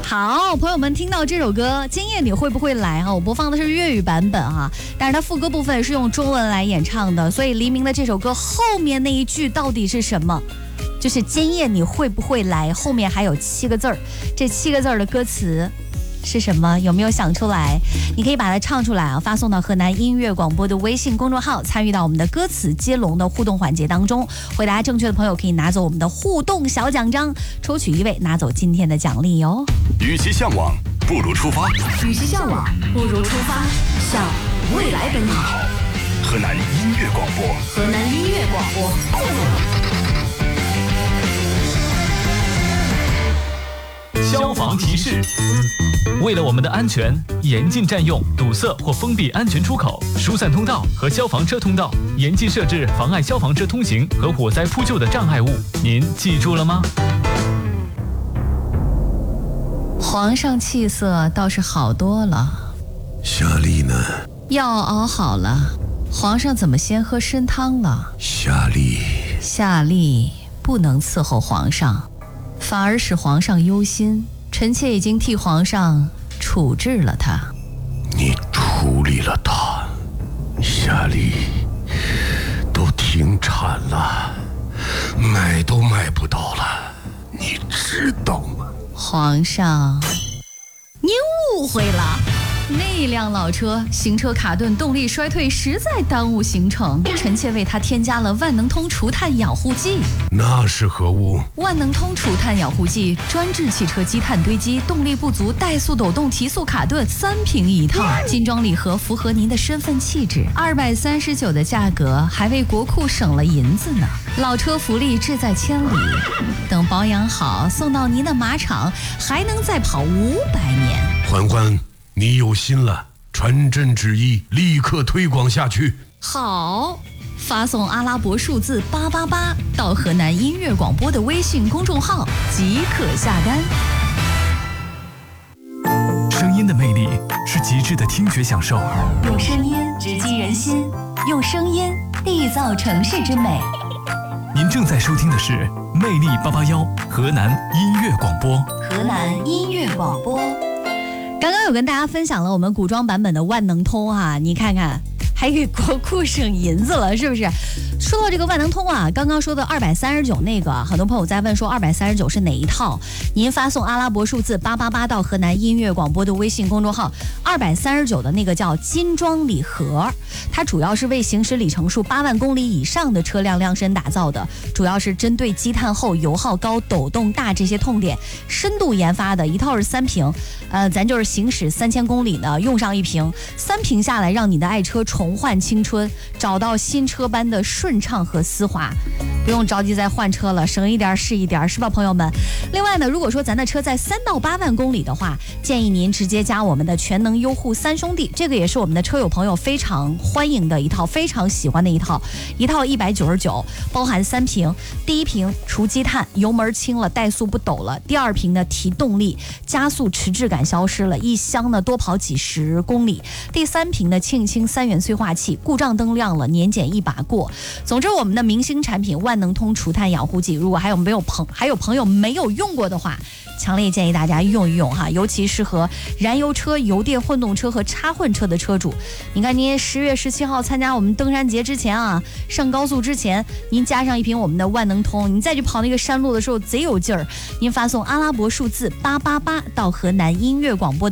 好，朋友们听到这首歌，今夜你会不会来我播放的是粤语版本但是它副歌部分是用中文来演唱的，所以黎明的这首歌后面那一句到底是什么？就是今夜你会不会来，后面还有7个字儿，这7个字儿的歌词是什么？有没有想出来？你可以把它唱出来发送到河南音乐广播的微信公众号，参与到我们的歌词接龙的互动环节当中。回答正确的朋友可以拿走我们的互动小奖章，抽取1位拿走今天的奖励哟。 与其向往，不如出发。 与其向往，不如出发，向未来奔跑。 河南音乐广播， 河南音乐广播。 消防提示：为了我们的安全，严禁占用、堵塞或封闭安全出口、疏散通道和消防车通道，严禁设置妨碍消防车通行和火灾扑救的障碍物。您记住了吗？ 皇上气色倒是好多了。 夏丽呢？ 药熬好了。皇上怎么先喝参汤了？ 夏丽不能伺候皇上，反而使皇上忧心。臣妾已经替皇上处置了他。 你处理了他？夏丽都停产了，买都买不到了，你知道吗？ 皇上，您误会了。那辆老车行车卡顿，动力衰退，实在耽误行程。臣妾为他添加了万能通除碳养护剂。 那是何物？ 万能通除碳养护剂专治汽车积碳堆积、动力不足、怠速抖动、提速卡顿，3瓶一套，精装礼盒，符合您的身份气质。239的价格，还为国库省了银子呢。老车福利志在千里，等保养好送到您的马场，还能再跑500年。 欢欢，你有心了，传朕旨意，立刻推广下去。 好，发送阿拉伯数字888到河南音乐广播的微信公众号即可下单。 声音的魅力是极致的听觉享受， 用声音直击人心，用声音缔造城市之美。 您正在收听的是魅力881河南音乐广播。 河南音乐广播。 刚刚有跟大家分享了我们古装版本的万能通你看看还给国库省银子了，是不是？说到这个万能通刚刚说的239那个，很多朋友在问说239是哪一套？您发送阿拉伯数字888到河南音乐广播的微信公众号，239的那个叫金装礼盒，它主要是为行驶里程数8万公里以上的车辆量身打造的，主要是针对积碳厚、油耗高、抖动大这些痛点深度研发的，一套是3瓶，咱就是行驶3000公里呢用上1瓶，3瓶下来让你的爱车重焕青春，找到新车般的顺畅和丝滑，不用着急再换车了，省一点是一点，是吧，朋友们？另外呢，如果说咱的车在3到8万公里的话，建议您直接加我们的全能优护3兄弟，这个也是我们的车友朋友非常欢迎的一套，非常喜欢的一套199，包含3瓶。第1瓶除积碳，油门轻了，怠速不抖了；第2瓶呢提动力，加速迟滞感消失了，一箱呢多跑几十公里；第3瓶呢庆轻3元催化器，故障灯亮了，年检一把过。总之，我们的明星产品万能通除碳养护剂，如果还有朋友没有用过的话，强烈建议大家用一用尤其适合燃油车、油电混动车和插混车的车主。你看，您10月17号参加我们登山节之前上高速之前，您加上1瓶我们的万能通，你再去跑那个山路的时候贼有劲儿。您发送阿拉伯数字888到河南音乐广播